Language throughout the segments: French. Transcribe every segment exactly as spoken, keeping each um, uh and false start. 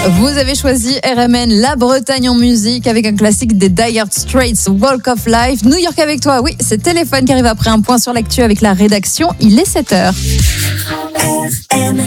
Vous avez choisi R M N, la Bretagne en musique, avec un classique des Dire Straits, Walk of Life. New York avec toi, oui, c'est Téléphone qui arrive après un point sur l'actu avec la rédaction. Il est sept heures. R M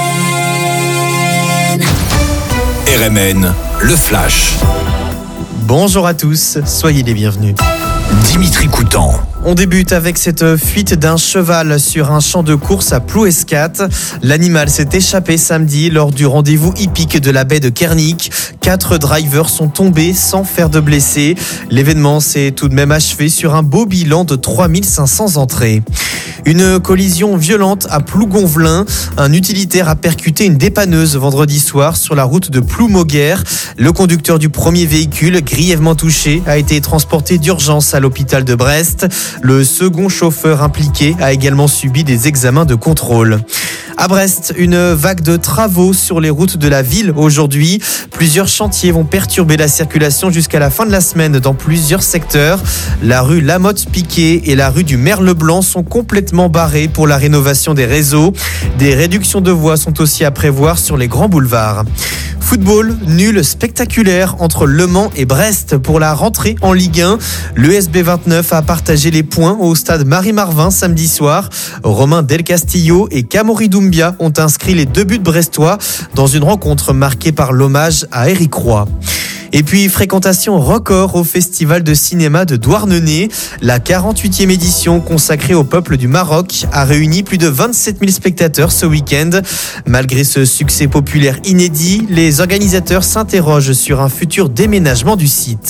N, le flash. Bonjour à tous, soyez les bienvenus. Dimitri Coutan. On débute avec cette fuite d'un cheval sur un champ de course à Plouescat. L'animal s'est échappé samedi lors du rendez-vous hippique de la baie de Kernic. Quatre drivers sont tombés sans faire de blessés. L'événement s'est tout de même achevé sur un beau bilan de trois mille cinq cents entrées. Une collision violente à Plougonvelin. Un utilitaire a percuté une dépanneuse vendredi soir sur la route de Ploumauguerre. Le conducteur du premier véhicule, grièvement touché, a été transporté d'urgence à l'hôpital de Brest. Le second chauffeur impliqué a également subi des examens de contrôle. À Brest, une vague de travaux sur les routes de la ville aujourd'hui. Plusieurs chantiers vont perturber la circulation jusqu'à la fin de la semaine dans plusieurs secteurs. La rue Lamotte-Piquet et la rue du Merle-Blanc sont complètement barrées pour la rénovation des réseaux. Des réductions de voies sont aussi à prévoir sur les grands boulevards. Football, nul spectaculaire entre Le Mans et Brest pour la rentrée en Ligue un. L'E S B vingt-neuf a partagé les points au stade Marie-Marvin samedi soir. Romain Del Castillo et Kamori Doumbia ont inscrit les deux buts brestois dans une rencontre marquée par l'hommage à Éric Roy. Et puis, fréquentation record au Festival de cinéma de Douarnenez. La quarante-huitième édition consacrée au peuple du Maroc a réuni plus de vingt-sept mille spectateurs ce week-end. Malgré ce succès populaire inédit, les organisateurs s'interrogent sur un futur déménagement du site.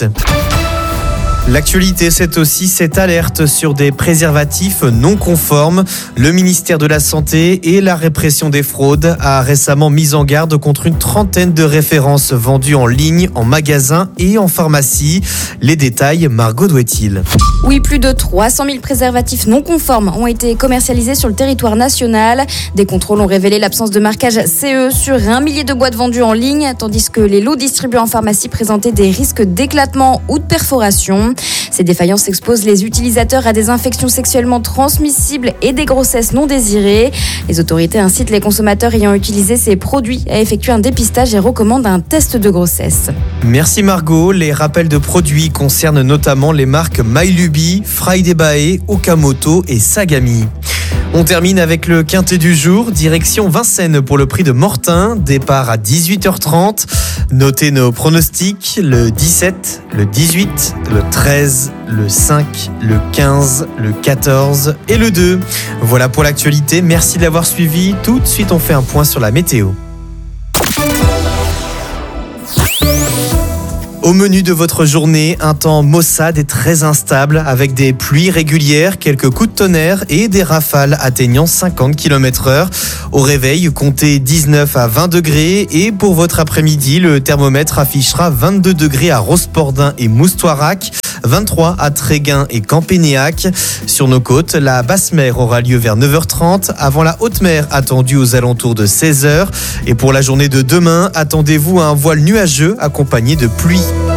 L'actualité, c'est aussi cette alerte sur des préservatifs non conformes. Le ministère de la Santé et la répression des fraudes a récemment mis en garde contre une trentaine de références vendues en ligne, en magasin et en pharmacie. Les détails, Margot Douetil. Oui, plus de trois cent mille préservatifs non conformes ont été commercialisés sur le territoire national. Des contrôles ont révélé l'absence de marquage C E sur un millier de boîtes vendues en ligne, tandis que les lots distribués en pharmacie présentaient des risques d'éclatement ou de perforation. Ces défaillances exposent les utilisateurs à des infections sexuellement transmissibles et des grossesses non désirées. Les autorités incitent les consommateurs ayant utilisé ces produits à effectuer un dépistage et recommandent un test de grossesse. Merci Margot. Les rappels de produits concernent notamment les marques Mylubi, Fraidebae, Okamoto et Sagami. On termine avec le quintet du jour, direction Vincennes pour le prix de Mortain, départ à dix-huit heures trente. Notez nos pronostics, le dix-sept, le dix-huit, le treize, le cinq, le quinze, le quatorze et le deux. Voilà pour l'actualité, merci de l'avoir suivi. Tout de suite on fait un point sur la météo. Au menu de votre journée, un temps maussade et très instable avec des pluies régulières, quelques coups de tonnerre et des rafales atteignant cinquante kilomètres heure. Au réveil, comptez dix-neuf à vingt degrés et pour votre après-midi, le thermomètre affichera vingt-deux degrés à Rospordin et Moustoirac, vingt-trois à Tréguin et Campénéac. Sur nos côtes, la basse mer aura lieu vers neuf heures trente, avant la haute mer attendue aux alentours de seize heures. Et pour la journée de demain, attendez-vous à un voile nuageux accompagné de pluie.